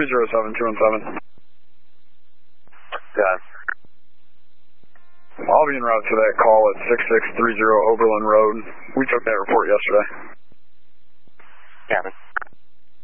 307-217. Got it. I'll be en route to that call at 6630 Oberlin Road. We took that report yesterday. Got it.